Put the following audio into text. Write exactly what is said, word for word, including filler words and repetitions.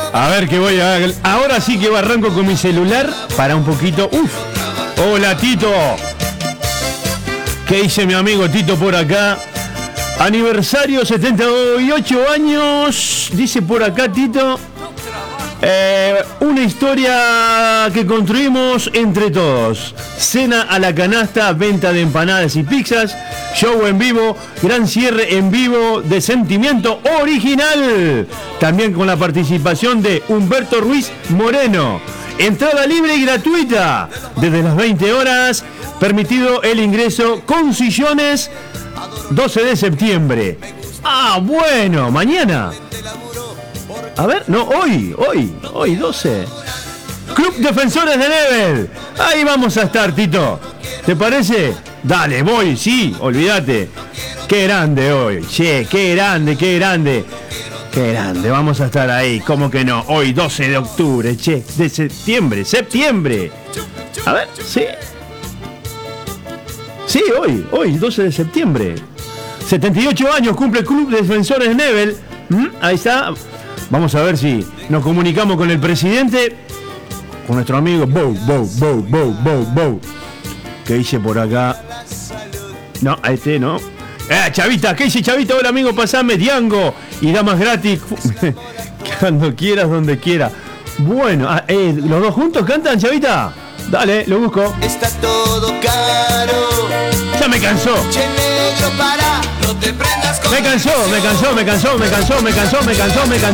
A ver que voy a... Ahora sí que arranco con mi celular para un poquito... Uf. Hola, Tito. ¿Qué dice mi amigo Tito por acá? Aniversario, setenta y ocho años. Dice por acá, Tito. Eh, una historia que construimos entre todos. Cena a la canasta, venta de empanadas y pizzas, show en vivo, gran cierre en vivo de Sentimiento Original. También con la participación de Humberto Ruiz Moreno. Entrada libre y gratuita. Desde las veinte horas, permitido el ingreso con sillones. doce de septiembre. Ah, bueno, mañana. A ver, no, hoy, hoy, hoy, doce. Club Defensores de Newell. Ahí vamos a estar, Tito. ¿Te parece? Dale, voy, sí, olvídate. Qué grande hoy, che, qué grande, qué grande. Qué grande, vamos a estar ahí, ¿cómo que no? Hoy, doce de octubre, che, de septiembre, septiembre. A ver, sí. Sí, hoy, hoy, doce de septiembre. setenta y ocho años cumple el Club Defensores de Newell. ¿Mm? Ahí está. Vamos a ver si nos comunicamos con el presidente, con nuestro amigo Bow, Bow, Bow, Bow, Bow, Bow. ¿Qué dice por acá? No, a este no. Eh, Chavita, ¿qué dice Chavita? Hola amigo, pasame Diango y damas gratis. Cuando quieras, donde quiera. Bueno, eh, ¿los dos juntos cantan, Chavita? Dale, lo busco. Está todo caro. Ya me cansó. Che negro, para, no te prendas con Me cansó, me cansó, me cansó, me cansó, me cansó, me cansó, me cansó.